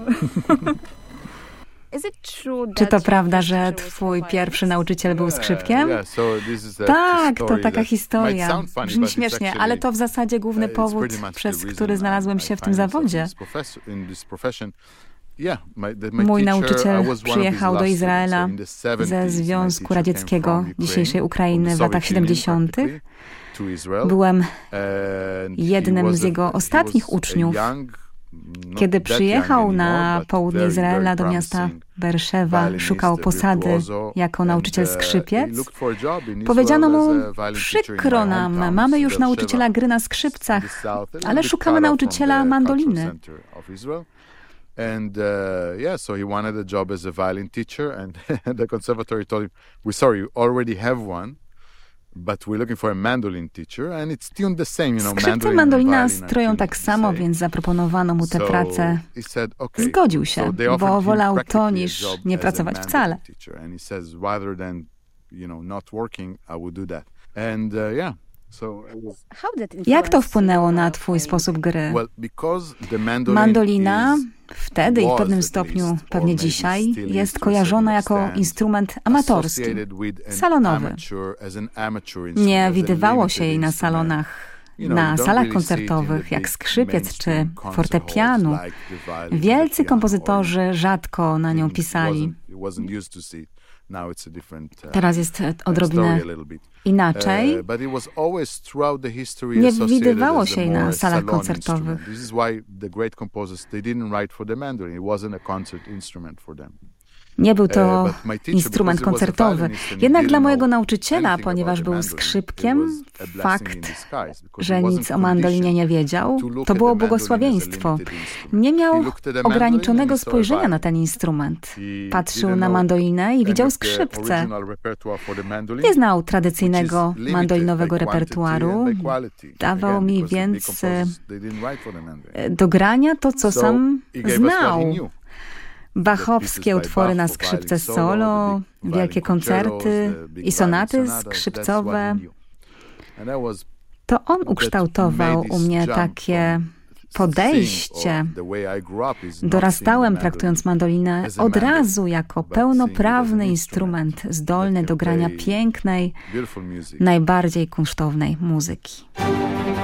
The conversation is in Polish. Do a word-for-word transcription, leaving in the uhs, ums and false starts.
Czy to prawda, że twój pierwszy nauczyciel był skrzypkiem? Tak, to taka historia. Brzmi śmiesznie, ale to w zasadzie główny powód, przez który znalazłem się w tym zawodzie. Mój nauczyciel przyjechał do Izraela ze Związku Radzieckiego, dzisiejszej Ukrainy, w latach siedemdziesiątych. Byłem jednym z jego ostatnich uczniów. Kiedy przyjechał na południe Izraela do miasta Berszewa, szukał posady jako nauczyciel skrzypiec, powiedziano mu: przykro nam, mamy już nauczyciela gry na skrzypcach, ale szukamy nauczyciela mandoliny. And uh, yeah, so he wanted a job as a violin teacher, and the conservatory told him, "We're sorry, you already have one, but we're looking for a mandolin teacher, and it's tuned the same, you know." Skrzypce i mandolina stroją tak samo, więc zaproponowano mu tę pracę. Zgodził się, bo wolał to niż nie pracować wcale. And he says, rather than, you know, not working, I would do that. And uh, yeah. Jak to wpłynęło na twój sposób gry? Mandolina wtedy i w pewnym stopniu, pewnie dzisiaj, jest kojarzona jako instrument amatorski, salonowy. Nie widywało się jej na salonach, na salach koncertowych, jak skrzypiec czy fortepianu. Wielcy kompozytorzy rzadko na nią pisali. Teraz jest odrobinę inaczej. Nie widywało się jej na salach koncertowych. Nie był to instrument koncertowy. Jednak dla mojego nauczyciela, ponieważ był skrzypkiem, fakt, że nic o mandolinie nie wiedział, to było błogosławieństwo. Nie miał ograniczonego spojrzenia na ten instrument. Patrzył na mandolinę i widział skrzypce. Nie znał tradycyjnego mandolinowego repertuaru. Dawał mi więc do grania to, co sam znał. Bachowskie utwory na skrzypce solo, wielkie koncerty i sonaty skrzypcowe. To on ukształtował u mnie takie podejście. Dorastałem, traktując mandolinę od razu jako pełnoprawny instrument zdolny do grania pięknej, najbardziej kunsztownej muzyki.